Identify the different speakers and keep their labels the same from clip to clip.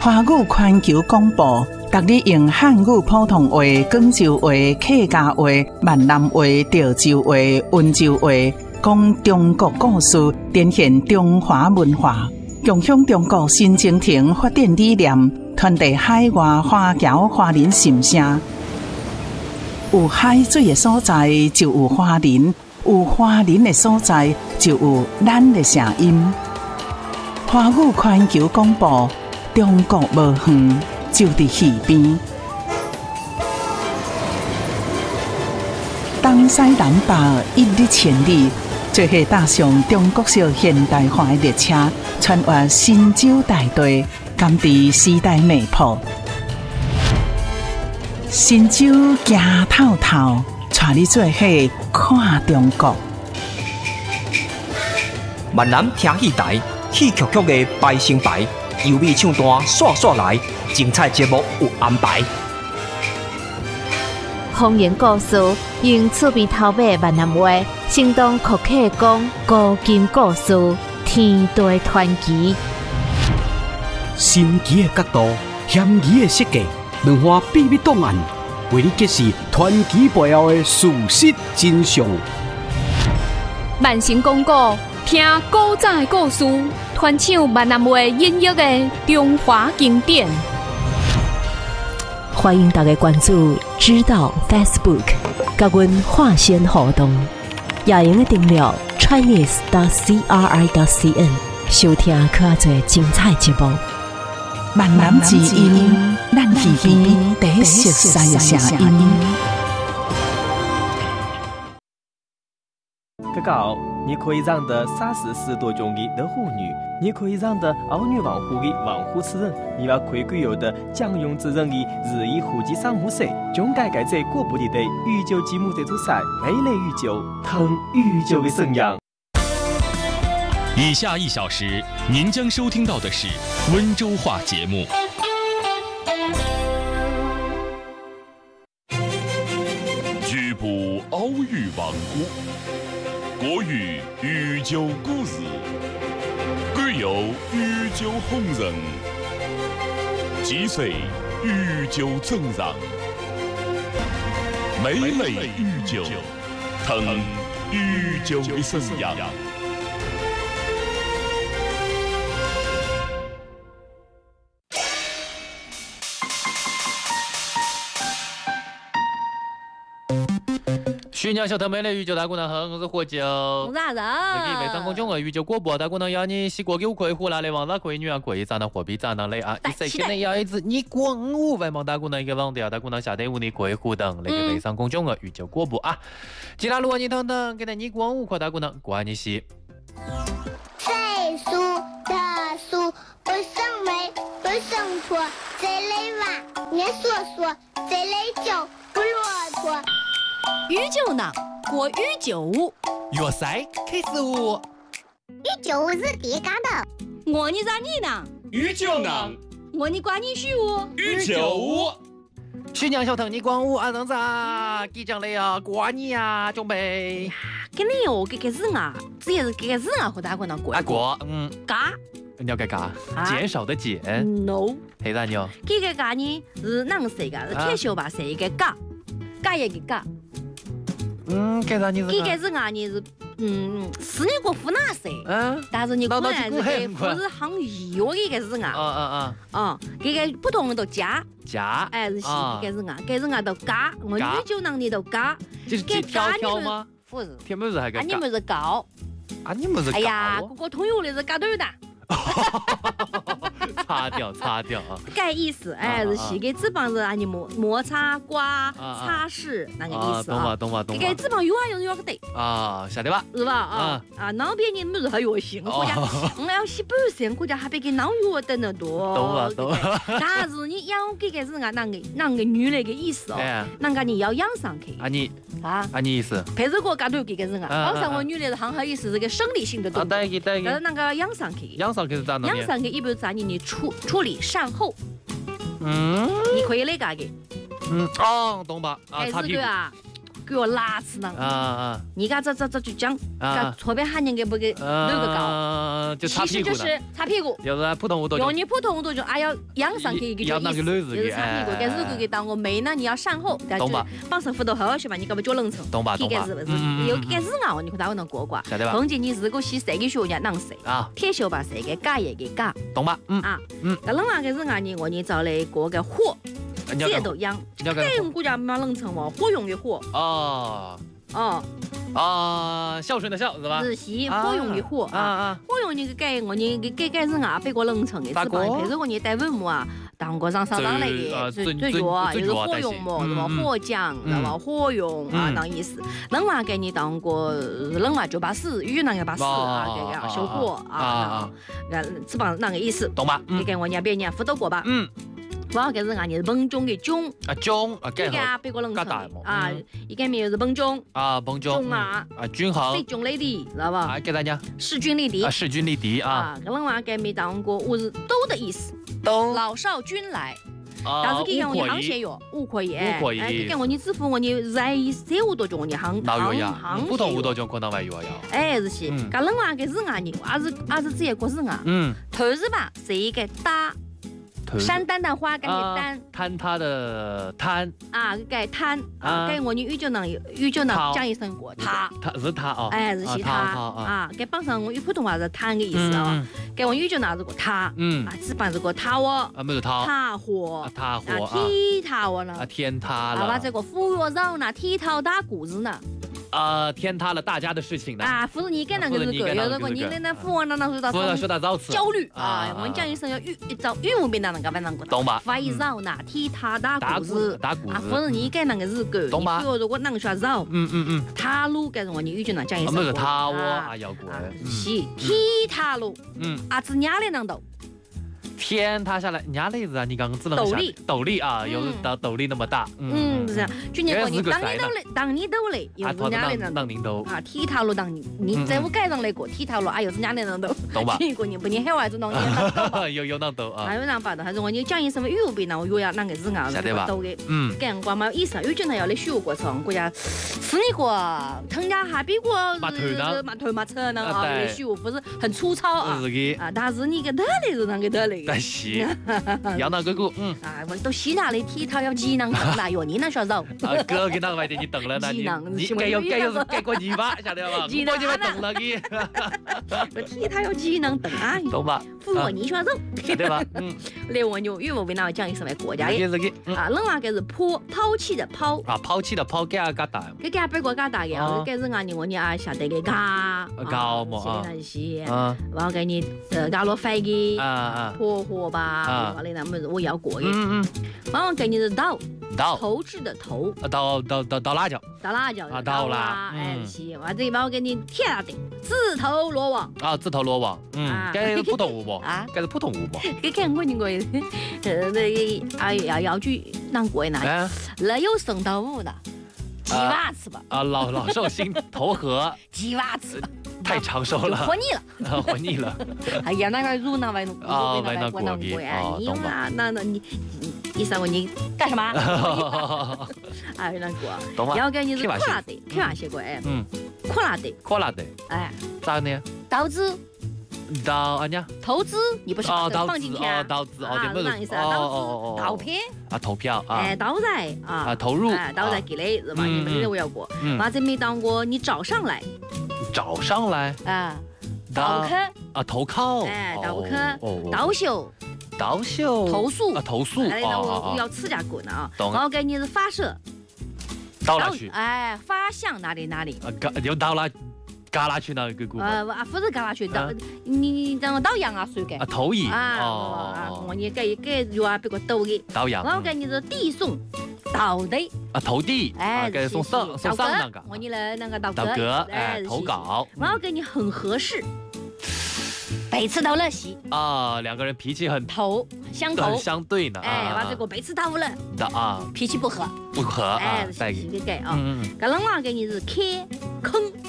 Speaker 1: 华语环球广播，逐日用汉语普通话、广州话、客家话、闽南话、潮州话、温州话，讲中国故事，展现中华文化，共享中国新征程发展理念，传递海外华侨华人心声。有海水的所在，就有华人；有华人的所在，就有咱的声音。华语环球广播。中国无远，就伫耳边。东西南北一日千里，做伙搭上中国式现代化的列车，穿越神州大地，甘伫时代脉搏。神州行透透，带你做伙看中国。
Speaker 2: 闽南听戏台，戏曲曲的排成排。优美唱段刷刷来，精彩节目有安排。
Speaker 3: 方言故事用趣味头尾闽南话，生动酷客讲古今故事，天地传奇。
Speaker 4: 神奇的角度，险异的设计，文化秘密档案，为你揭示传奇背后的事实真相。
Speaker 5: 万成讲古，听古早的故事。传唱闽南话音乐的中华经典，
Speaker 3: 欢迎大家关注知道 Facebook， 甲阮化线互动，也用订阅 Chinese.CRI.CN， 收听较多精彩节目。
Speaker 1: 闽南之音，咱耳边第一熟悉的声音。
Speaker 6: 哥哥，你可以让的30多种的的妇女，你可以让的儿女王户的王户之人，你要可以有的将用之人的日益户籍上户社，总该在过不里的御酒节目这组赛，美丽御酒，腾御酒的生养。
Speaker 7: 以下1小时，您将收听到的是温州话节目。
Speaker 8: 局部奥语王国。国语御酒故事，具有御酒红人，几岁御酒正让，美类御酒，腾御酒的生养。
Speaker 9: 徐娘小特美的御酒大姑娘好，我是火酒。
Speaker 5: 我是阿仁。
Speaker 9: 可以微信公众号御酒广播大姑娘要你西瓜给可以胡来的王大可以女啊可以长到货币长到类啊，一现在要一直你光5万毛大姑娘一个网调大姑娘下队伍你可以互动那个微信公众号御酒广播啊。其他如果你等等给他你光5块大姑娘关你西。
Speaker 10: 岁数的数不生为不生错，这类娃年说说，这类酒不骆驼。
Speaker 5: 御酒呢，过御酒舞，
Speaker 9: 粤赛开始舞。
Speaker 10: 御酒舞是谁干的？
Speaker 5: 我你咋你呢？
Speaker 8: 御酒呢？
Speaker 5: 我你管你许舞。
Speaker 8: 御酒舞。
Speaker 9: 徐娘小腾你光舞啊，人咋？几奖嘞啊？挂你啊，准备。
Speaker 5: 跟你哦，这个人啊，只要是这个人啊，和大姑娘过一过。嘎。
Speaker 9: 你要干嘎？减少的减。
Speaker 5: No。
Speaker 9: 黑大妞。
Speaker 5: 这个嘎呢是哪个谁个？是铁锈吧？谁个嘎？嘎一个嘎。
Speaker 9: 给啥你是？
Speaker 5: 这个人啊，你是是你个湖南噻。但是你果然是给不是行医药的一个人啊。这个不同的都加。是是这个人啊，这人啊都嘎，我女酒囊的都嘎。
Speaker 9: 就是挑吗？
Speaker 5: 不是。
Speaker 9: 天么子还嘎？
Speaker 5: 你们是高。
Speaker 9: 你们是高。
Speaker 5: 哎呀，个通用的是嘎豆的。
Speaker 9: 擦掉啊！
Speaker 5: 这意思是洗给脂肪是啊，你摩擦、刮、擦拭那个意思啊。
Speaker 9: 懂吧。
Speaker 5: 这个脂肪有个对
Speaker 9: 啊，晓得吧？
Speaker 5: 是吧？那边你们是还有辛苦呀，我要洗半身，国家还比给脑药等得多。
Speaker 9: 懂了。
Speaker 5: 但是你养这个是啊，那个女的个意思哦，那个你要养上去。
Speaker 9: 你意思？
Speaker 5: 配这个嘎都这个人啊，养上我女的是很好意思，这个生理性的动作。但是那个养上去。
Speaker 9: 养上去是咋弄？
Speaker 5: 养上去一般啥呢？你处理善后。你可以那个的。
Speaker 9: 懂吧？
Speaker 5: 擦屁股啊。 给我拉吃呢。你看这就讲，特别喊人给不给那个高，
Speaker 9: 就擦屁股。
Speaker 5: 其实就是擦屁股。
Speaker 9: 要是普通话多。
Speaker 5: 用你普通话多就要仰上去一个就意思，就是擦屁股。但是如果当我妹呢，你要善后，但是绑上扶到后去嘛，你搞不脚冷成。
Speaker 9: 懂吧？
Speaker 5: 是不是？有个日啊，你看他会能过挂。碰见你如果洗谁给学人能谁啊？铁锈把谁给改也给改。
Speaker 9: 懂吧？
Speaker 5: 那另外个日啊，我找来过个火，这都养。这种国家没冷成嘛，火用的火。
Speaker 9: 孝顺的孝是吧？
Speaker 5: 是火用的火火用你改人啊，别个冷成的是吧？譬如你带文物啊，当过上来的，最主要就是火用嘛，是吧？火将，是吧？火用啊，当意思。另外给你当过，另外就把死，遇那个把死啊，这个修火啊，这帮那个意思，
Speaker 9: 懂吧？
Speaker 5: 你给我别人辅导过吧？我要给是俺是崩中的中这个别个冷成啊，一个名是崩中中
Speaker 9: 均衡，
Speaker 5: 最中类的，知道吧？
Speaker 9: 给大家
Speaker 5: 势均力敌
Speaker 9: 势均力敌啊。
Speaker 5: 可能我给没当过，我是都的意思，
Speaker 9: 都
Speaker 5: 老少均来。但是给我你行些哟，无可以，给我你支付我你在15多钟你行
Speaker 9: 普通5多钟可能还有
Speaker 5: 呀。是些，可能我给是俺你，还是这些个是俺，头是吧？是一个大。山丹的花，给你丹，
Speaker 9: 坍塌的坍
Speaker 5: 啊，给坍啊，给我你语就能讲一声过塌，
Speaker 9: 是塌哦，
Speaker 5: 是些塌啊，给绑上我语普通话是坍的意思啊，给我语就拿这个塌，基本是个塌哦，
Speaker 9: 没有塌，
Speaker 5: 塌火，
Speaker 9: 塌火，
Speaker 5: 踢塌我了，
Speaker 9: 天塌了，
Speaker 5: 把这个扶摇绕呢，踢踏打鼓子呢。
Speaker 9: 天塌了大家的事情呢
Speaker 5: 啊！不是你给那个是个，有这个你那父王那
Speaker 9: 说到绕词
Speaker 5: 焦虑啊！我讲一声要语文变那个反正个，
Speaker 9: 懂吧？
Speaker 5: 发一绕呢，踢踏打鼓子，
Speaker 9: 打鼓子。
Speaker 5: 不是你给那个是个，
Speaker 9: 懂吧？
Speaker 5: 如果那个说绕，踏路该是我你语就能讲一声。
Speaker 9: 没有踏我啊，要过。
Speaker 5: 是踢踏路，是伢的能懂。
Speaker 9: 天塌下来，伢嘞子啊！你刚刚只能斗笠啊，有到斗笠那么大。
Speaker 5: 是这样。去年过年当你斗嘞，有是伢的能
Speaker 9: 当您斗
Speaker 5: 啊，踢踏路当你在我街上来过踢踏路啊，有是伢的能斗。
Speaker 9: 懂吧？
Speaker 5: 去年过年不你海外就能
Speaker 9: 有能斗啊。
Speaker 5: 还有人把的，还是我你讲一什么语言呢？我又要那个是啊，斗的。给人光嘛意思，有些人要来学过程，国家是你个藤家还比过马头马车呢啊，来学不是很粗糙啊啊，但是你个得嘞是那个得嘞。
Speaker 9: 是，要那个
Speaker 5: 我都西南的踢踏要技能等啦哟，你那说绕。
Speaker 9: 哥给那外地你等了，那你该过你吧，晓得吧？
Speaker 5: 技能
Speaker 9: 就等了你。
Speaker 5: 踢踏要技能等啊，
Speaker 9: 懂吧？
Speaker 5: 扶我你说绕，
Speaker 9: 对吧？
Speaker 5: 来我牛语文为哪讲一什么国家的？啊，另外个是抛弃的抛
Speaker 9: 啊，抛弃的抛给啊嘎大，
Speaker 5: 给啊别个嘎大个，给人啊你我你啊晓得个嘎
Speaker 9: 嘛啊，
Speaker 5: 是啊，然后给你嘎落飞的破火吧。完了那么我要过的，往往给你的刀投掷的投，
Speaker 9: 倒辣椒
Speaker 5: 啊，倒啦，是，完这把我给你贴了的，自投罗网
Speaker 9: 啊，自投罗网，该是普通话不？啊，该是普通话不？
Speaker 5: 给看过你过，要去难过呢，那有生到舞的，鸡娃子吧？
Speaker 9: 啊，老寿星投河，
Speaker 5: 鸡娃子。
Speaker 9: 太长寿了，
Speaker 5: 活腻了，
Speaker 9: 活腻了。
Speaker 5: 哎呀，那个乳那外
Speaker 9: 啊，外那过
Speaker 5: 你那你上过你干什么？哎，那过，
Speaker 9: 懂吗？
Speaker 5: 要给你是扩拉的，看哪些过哎？扩拉的，哎，
Speaker 9: 咋呢？
Speaker 5: 投资，投资，你不是放进去啊？
Speaker 9: 投资
Speaker 5: 啊，让一声投票
Speaker 9: 啊，投票啊，
Speaker 5: 哎，投在啊，
Speaker 9: 投入，
Speaker 5: 投在给嘞是吧？你们我要过，完这没当过，你找上来。
Speaker 9: 找上来
Speaker 5: 啊，投客
Speaker 9: 啊，投靠，
Speaker 5: 哎，投客，投诉，投诉
Speaker 9: 啊，投诉，
Speaker 5: 哎，那我要吃家滚啊，然后给你是发射，
Speaker 9: 到哪去？
Speaker 5: 哎，发向哪里？
Speaker 9: 又到了，嘎啦去那个股？
Speaker 5: 不是嘎啦去，你让我导阳啊，谁给？
Speaker 9: 啊，投影
Speaker 5: 啊，我你给有啊，别个投给
Speaker 9: 导阳，
Speaker 5: 然后给你是递送。到地
Speaker 9: 啊，投递，
Speaker 5: 哎，
Speaker 9: 给送上那个，
Speaker 5: 我你来那个到
Speaker 9: 歌，哎，投稿，
Speaker 5: 然后给你很合适，彼此投了戏
Speaker 9: 啊，两个人脾气很相对呢，
Speaker 5: 哎，完这个彼此投了
Speaker 9: 的啊，
Speaker 5: 脾气不合，
Speaker 9: 哎，
Speaker 5: 是给啊，搿人话给你是开坑，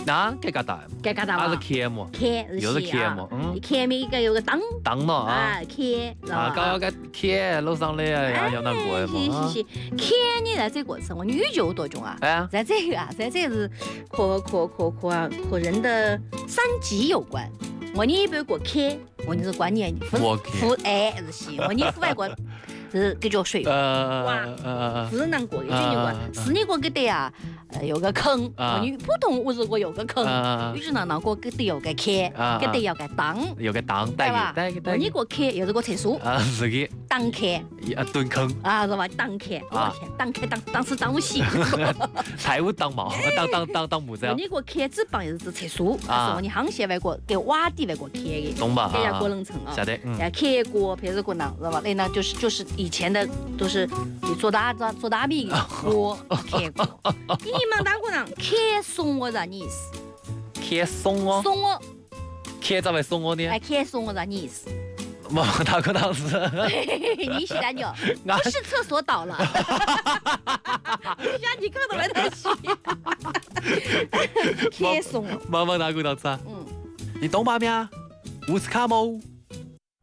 Speaker 9: 那给嘎达，
Speaker 5: 给嘎达嘛，
Speaker 9: 还是 K 么？
Speaker 5: K 是
Speaker 9: 又是 K 么？
Speaker 5: K 面一个有个当
Speaker 9: 了啊
Speaker 5: ，K
Speaker 9: 啊，搞个 K 楼上的呀，要难过嘛。
Speaker 5: 是 K 你在这过程，我女就多种啊，在这个啊，在这是和人的三级有关。我你比如过 K， 我你是观念夫哎是我你父爱过。是给叫水哇，不是难过的，水过是你过给得呀，有个坑，你普通屋如果有个坑，于是呢，那个给得有个开，给得有个当，
Speaker 9: 有个当，对吧？
Speaker 5: 你过开又是个厕所，
Speaker 9: 是的，
Speaker 5: 当开，
Speaker 9: 蹲坑
Speaker 5: 啊，是吧？当开，我天，当开当是当西，
Speaker 9: 财务当毛，当木子。
Speaker 5: 你过开纸棒又是指厕所，是我你航线外国给瓦底外国开的，
Speaker 9: 懂吧？
Speaker 5: 给家过冷层啊，
Speaker 9: 晓得，
Speaker 5: 开过配是过囊，知道吧？那就是以前的都是做大米的锅开过。你们打过囊开松我啥意思？
Speaker 9: 开松我？
Speaker 5: 松我？
Speaker 9: 开咋会松我呢？
Speaker 5: 哎，开松我啥意思？
Speaker 9: 没打过当时。
Speaker 5: 你现在就不是厕所倒了，下你看到没得洗？开松。
Speaker 9: 没打过当时啊？你懂吗？没啊？乌斯卡莫。